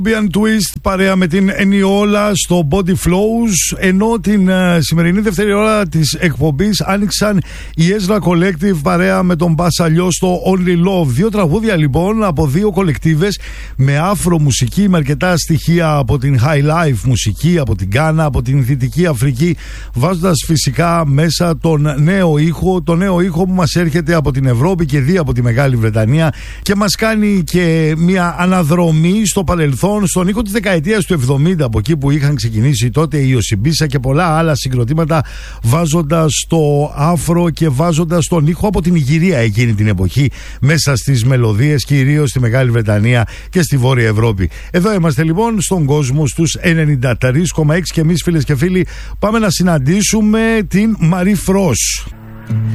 Twist παρέα με την Ενιόλα στο Body Flows, ενώ την σημερινή δεύτερη ώρα της εκπομπής άνοιξαν η Ezra Collective παρέα με τον Μπασαλιό στο Only Love. Δύο τραγούδια λοιπόν από δύο κολεκτίβες με άφρο μουσική, με αρκετά στοιχεία από την High Life μουσική, από την Γκάνα, από την Δυτική Αφρική, βάζοντας φυσικά μέσα τον νέο ήχο που μας έρχεται από την Ευρώπη και δει από τη Μεγάλη Βρετανία και μας κάνει και μια αναδρομή στο παρελθόν, στον ήχο της δεκαετίας του 70, από εκεί που είχαν ξεκινήσει τότε η Ιωσιμπίσα και πολλά άλλα συγκροτήματα, βάζοντας το άφρο και βάζοντας τον ήχο από την Ιγυρία εκείνη την εποχή μέσα στις μελωδίες, κυρίως στη Μεγάλη Βρετανία και στη Βόρεια Ευρώπη. Εδώ είμαστε λοιπόν στον κόσμο στους 93,6 και εμείς, φίλες και φίλοι, πάμε να συναντήσουμε την Marie Frost.